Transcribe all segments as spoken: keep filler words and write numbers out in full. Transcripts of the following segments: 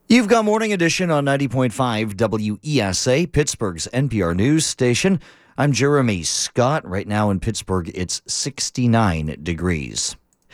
You've got Morning Edition on ninety point five W E S A, Pittsburgh's N P R news station. I'm Jeremy Scott. Right now in Pittsburgh, it's sixty-nine degrees.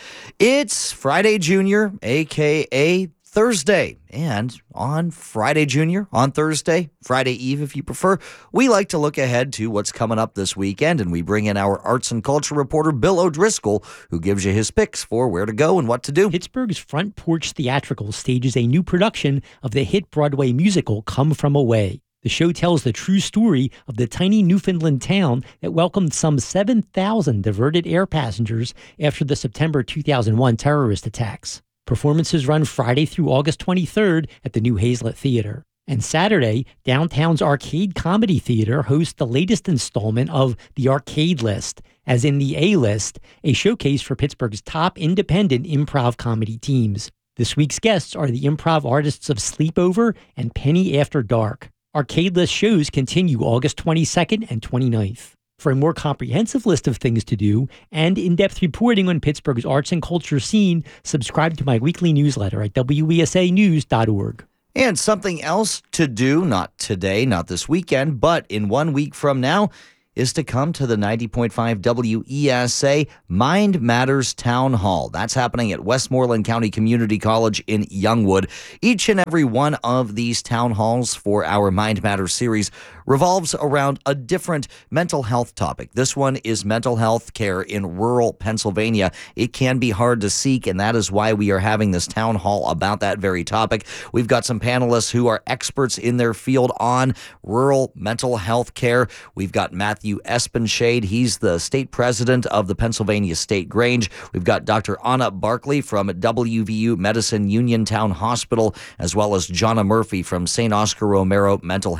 It's Friday Junior, a k a. Thursday. And on Friday Junior, on Thursday, Friday Eve if you prefer, we like to look ahead to what's coming up this weekend, and we bring in our arts and culture reporter, Bill O'Driscoll, who gives you his picks for where to go and what to do. Pittsburgh's Front Porch Theatrical stages a new production of the hit Broadway musical Come From Away. The show tells the true story of the tiny Newfoundland town that welcomed some seven thousand diverted air passengers after the September two thousand one terrorist attacks. Performances run Friday through August twenty-third at the New Hazlet Theater. And Saturday, downtown's Arcade Comedy Theater hosts the latest installment of The Arcade List, as in the A-List, a showcase for Pittsburgh's top independent improv comedy teams. This week's guests are the improv artists of Sleepover and Penny After Dark. Arcade List shows continue August twenty-second and twenty-ninth. For a more comprehensive list of things to do and in-depth reporting on Pittsburgh's arts and culture scene, subscribe to my weekly newsletter at W E S A news dot org. And something else to do, not today, not this weekend, but in one week from now, is to come to the ninety point five W E S A Mind Matters Town Hall. That's happening at Westmoreland County Community College in Youngwood. Each and every one of these town halls for our Mind Matters series revolves around a different mental health topic. This one is mental health care in rural Pennsylvania. It can be hard to seek, and that is why we are having this town hall about that very topic. We've got some panelists who are experts in their field on rural mental health care. We've got Matthew Espenshade. He's the state president of the Pennsylvania State Grange. We've got Doctor Anna Barkley from W V U Medicine Uniontown Hospital, as well as Jonna Murphy from Saint Oscar Romero Mental